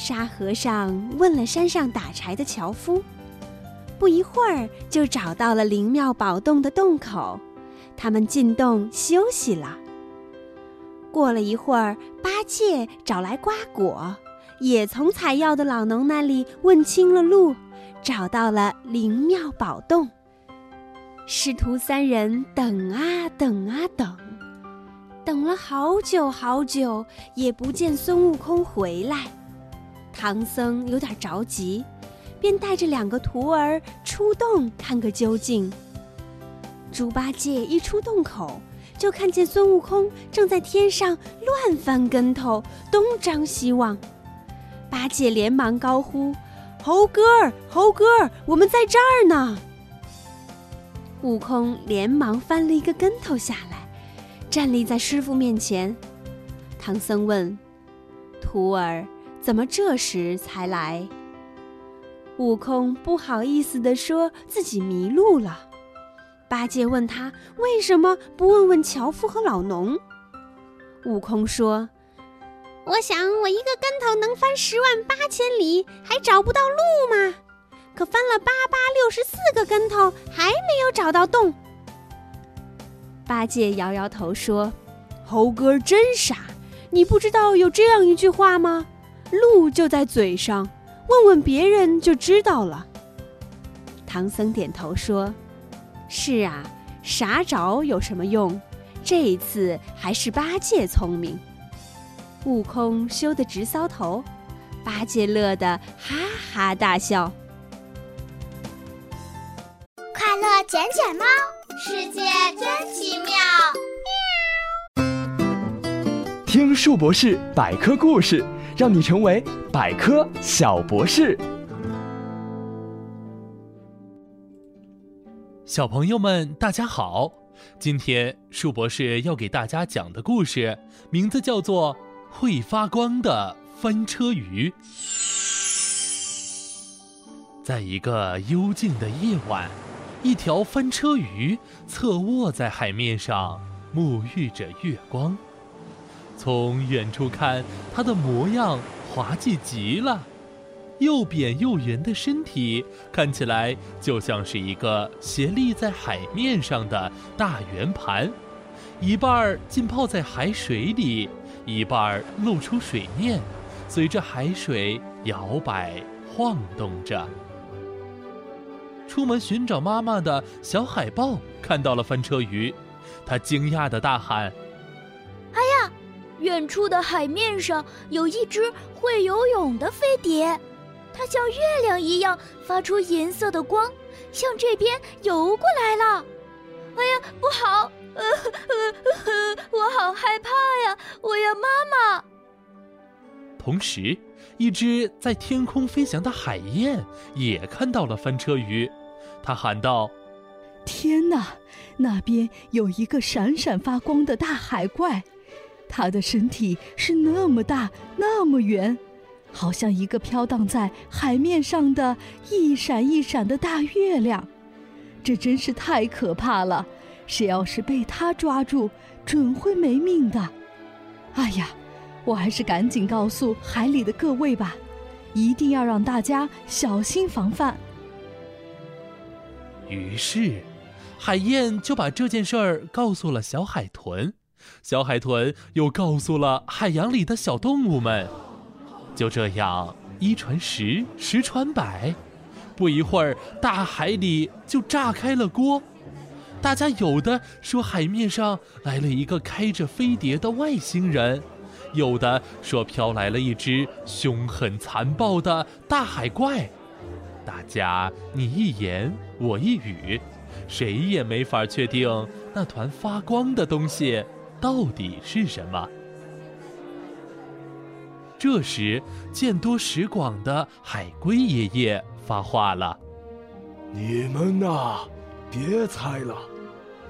沙和尚问了山上打柴的樵夫，不一会儿就找到了灵庙宝洞的洞口，他们进洞休息了。过了一会儿，八戒找来瓜果，也从采药的老农那里问清了路，找到了灵庙宝洞。师徒三人等啊等啊等，等了好久好久，也不见孙悟空回来。唐僧有点着急，便带着2个徒儿出洞看个究竟。猪八戒一出洞口，就看见孙悟空正在天上乱翻跟头，东张西望。八戒连忙高呼：“猴哥儿，猴哥儿，我们在这儿呢！”悟空连忙翻了一个跟头下来，站立在师父面前。唐僧问：“徒儿，怎么这时才来？”悟空不好意思地说自己迷路了。八戒问他为什么不问问樵夫和老农。悟空说：“我想我一个跟头能翻108000里，还找不到路吗？可翻了8864个跟头，还没有找到洞。”八戒摇摇头说：“猴哥真傻，你不知道有这样一句话吗？路就在嘴上，问问别人就知道了。”唐僧点头说：“是啊，傻找有什么用？这一次还是八戒聪明。”悟空羞得直搔头，八戒乐得哈哈大笑。 快乐捡捡猫，世界真奇妙。 听树博士百科故事，让你成为百科小博士。 小朋友们大家好，今天树博士要给大家讲的故事名字叫做会发光的翻车鱼。在一个幽静的夜晚，一条翻车鱼侧卧在海面上，沐浴着月光。从远处看，它的模样滑稽极了，又扁又圆的身体看起来就像是一个斜立在海面上的大圆盘，一半浸泡在海水里，一半露出水面，随着海水摇摆晃动着。出门寻找妈妈的小海豹看到了翻车鱼，它惊讶地大喊：“ 哎呀，远处的海面上有一只会游泳的飞碟，它像月亮一样发出银色的光，向这边游过来了。哎呀，不好！我好害怕呀！我要妈妈！” 同时，一只在天空飞翔的海燕也看到了翻车鱼，它喊道：“ 天哪，那边有一个闪闪发光的大海怪，它的身体是那么大，那么圆，好像一个飘荡在海面上的一闪一闪的大月亮。这真是太可怕了，谁要是被它抓住，准会没命的。哎呀，我还是赶紧告诉海里的各位吧，一定要让大家小心防范。” 于是，海燕就把这件事儿告诉了小海豚，小海豚又告诉了海洋里的小动物们。就这样，一传十，十传百，不一会儿，大海里就炸开了锅。大家有的说海面上来了一个开着飞碟的外星人，有的说飘来了一只凶狠残暴的大海怪。大家你一言我一语，谁也没法确定那团发光的东西到底是什么。这时，见多识广的海龟爷爷发话了：“ 你们呐，别猜了，